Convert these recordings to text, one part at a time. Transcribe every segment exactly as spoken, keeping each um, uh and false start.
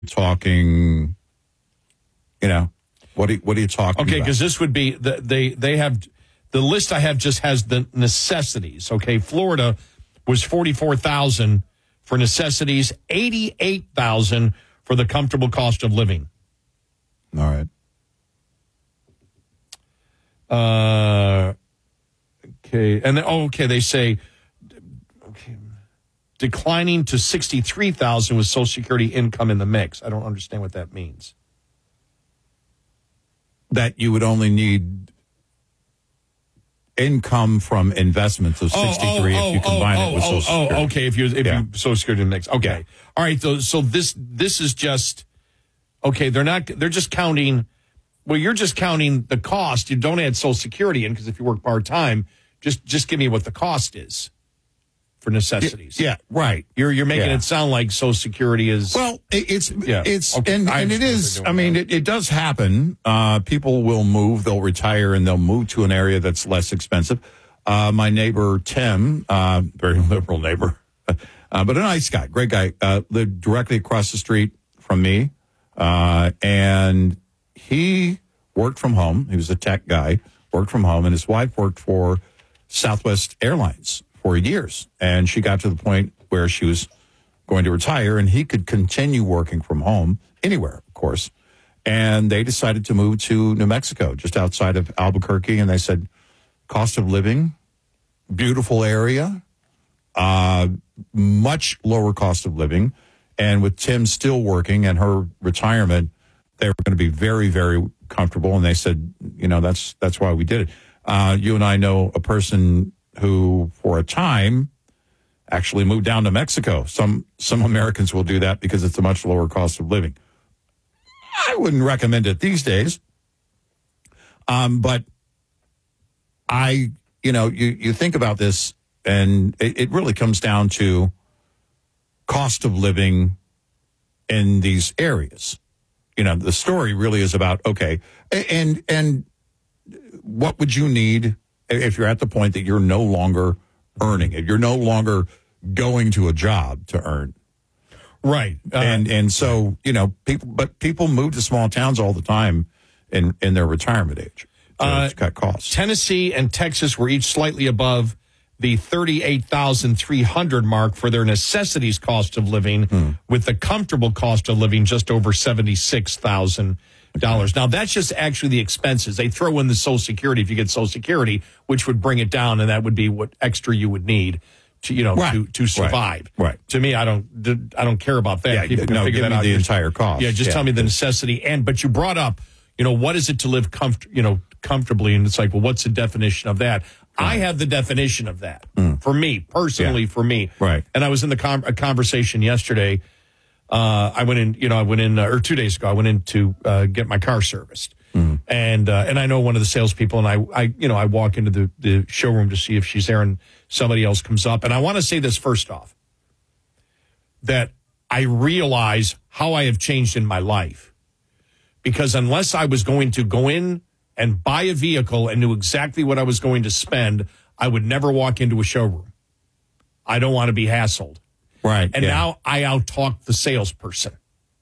talking, you know, what are, what are you talking Okay, about? because this would be, the, they, they have, the list I have just has the necessities. Okay, Florida was forty-four thousand for necessities, eighty-eight thousand for the comfortable cost of living. All right. Uh, okay, and then, oh, okay, they say, okay, declining to sixty-three thousand with Social Security income in the mix. I don't understand what that means. That you would only need income from investments of sixty-three oh, oh, if you combine oh, it with oh, Social oh, Security. okay, if you if Yeah. you Social Security in the mix. Okay. Yeah. All right, so, so this this is just okay, they're not they're just counting well, you're just counting the cost. You don't add Social Security in because if you work part-time, just just give me what the cost is for necessities. Yeah, right. You're you're making Yeah. it sound like Social Security is Well, it- it's Yeah. it's Okay. and, I and it understand is. what they're I doing mean, it, it does happen. Uh, people will move, they'll retire, and they'll move to an area that's less expensive. Uh, my neighbor Tim, uh, very liberal neighbor, uh, but a nice guy, great guy, uh, lived directly across the street from me, uh, and he worked from home. He was a tech guy, worked from home, and his wife worked for Southwest Airlines for years, and she got to the point where she was going to retire, and he could continue working from home anywhere, of course. And they decided to move to New Mexico, just outside of Albuquerque, and they said, cost of living, beautiful area, uh, much lower cost of living, and with Tim still working and her retirement, they were going to be very, very comfortable, and they said, you know, that's that's why we did it. Uh, you and I know a person who, for a time, actually moved down to Mexico. Some some Americans will do that because it's a much lower cost of living. I wouldn't recommend it these days. Um, but I, you know, you, you think about this, and it, it really comes down to cost of living in these areas. You know, the story really is about, okay, and and what would you need if you're at the point that you're no longer earning, if you're no longer going to a job to earn? Right. Uh, and and so, you know, people, but people move to small towns all the time in, in their retirement age to, Uh, to cut costs. Tennessee and Texas were each slightly above the thirty-eight thousand three hundred mark for their necessities cost of living, Hmm. with the comfortable cost of living just over seventy-six thousand dollars. Now, that's just actually the expenses. They throw in the Social Security if you get Social Security, which would bring it down, and that would be what extra you would need to, you know, Right. to, to survive. Right. Right. To me, I don't I don't care about that. Yeah, People can no, figure give that me out. the entire cost. Yeah, just Yeah. tell me the necessity. And but you brought up, you know, what is it to live comfort, you know, comfortably? And it's like, well, what's the definition of that? I have the definition of that for me personally. Yeah. For me, Right. And I was in the com- a conversation yesterday. Uh, I went in, you know, I went in, uh, or two days ago, I went in to uh, get my car serviced, and uh, and I know one of the salespeople, and I, I, you know, I walk into the the showroom to see if she's there, and somebody else comes up, and I want to say this first off, that I realize how I have changed in my life, because unless I was going to go in and buy a vehicle and knew exactly what I was going to spend, I would never walk into a showroom. I don't want to be hassled. Right. And yeah. now I out-talk the salesperson.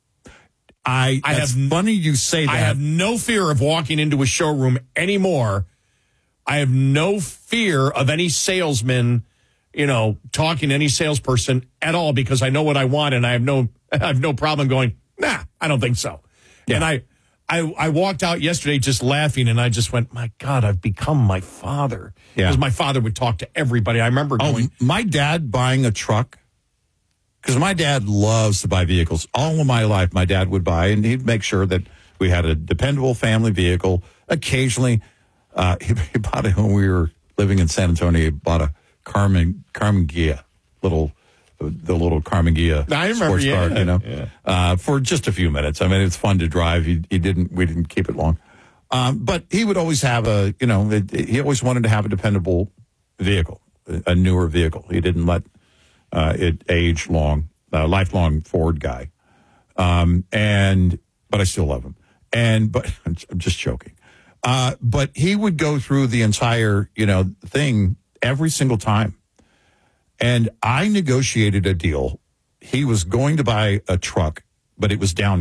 I, I that's have- funny you say that. I have no fear of walking into a showroom anymore. I have no fear of any salesman, you know, talking to any salesperson at all, because I know what I want, and I have no I have no problem going, nah, I don't think so. Yeah. And I, I I walked out yesterday just laughing, and I just went, my God, I've become my father. Yeah. Because my father would talk to everybody. I remember Oh, going, my dad buying a truck, because my dad loves to buy vehicles. All of my life, my dad would buy, and he'd make sure that we had a dependable family vehicle. Occasionally, uh, he, he bought it when we were living in San Antonio. He bought a Carmen Carmen Ghia, little the little Carmen Ghia I remember, sports yeah, car, you know, yeah. uh, for just a few minutes. I mean, it's fun to drive. He, he didn't, we didn't keep it long. Um, but he would always have a, you know, it, it- he always wanted to have a dependable vehicle, a, a newer vehicle. He didn't let uh, it age long, uh, lifelong Ford guy. Um, and, but I still love him. And, but I'm just joking. Uh, but he would go through the entire, you know, thing every single time. And I negotiated a deal. He was going to buy a truck but it was down